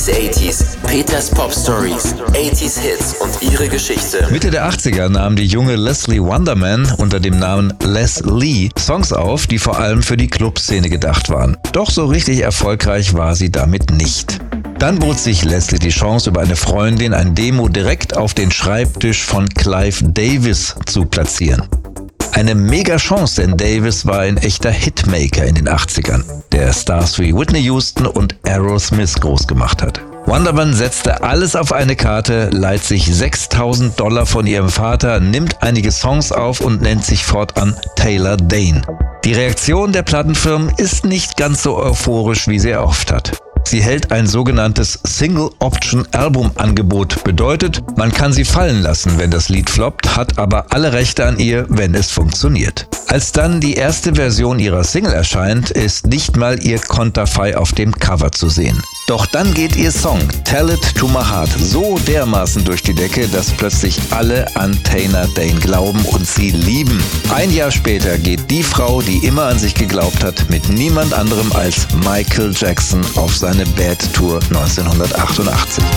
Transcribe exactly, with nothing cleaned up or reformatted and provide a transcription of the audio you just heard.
achtziger. Peters Pop Stories, achtziger Hits und ihre Geschichte. Mitte der achtziger nahm die junge Leslie Wonderman unter dem Namen Les Lee Songs auf, die vor allem für die Clubszene gedacht waren. Doch so richtig erfolgreich war sie damit nicht. Dann bot sich Leslie die Chance, über eine Freundin ein Demo direkt auf den Schreibtisch von Clive Davis zu platzieren. Eine mega Chance, denn Davis war ein echter Hitmaker in den achtzigern, der Stars wie Whitney Houston und Aerosmith groß gemacht hat. Wonderman setzte alles auf eine Karte, leiht sich sechstausend Dollar von ihrem Vater, nimmt einige Songs auf und nennt sich fortan Taylor Dayne. Die Reaktion der Plattenfirmen ist nicht ganz so euphorisch, wie sie erhofft hat. Sie hält ein sogenanntes Single-Option-Album-Angebot. Bedeutet, man kann sie fallen lassen, wenn das Lied floppt, hat aber alle Rechte an ihr, wenn es funktioniert. Als dann die erste Version ihrer Single erscheint, ist nicht mal ihr Konterfei auf dem Cover zu sehen. Doch dann geht ihr Song Tell It To My Heart so dermaßen durch die Decke, dass plötzlich alle an Taylor Dayne glauben und sie lieben. Ein Jahr später geht die Frau, die immer an sich geglaubt hat, mit niemand anderem als Michael Jackson auf seine Bad Tour neunzehnhundertachtundachtzig.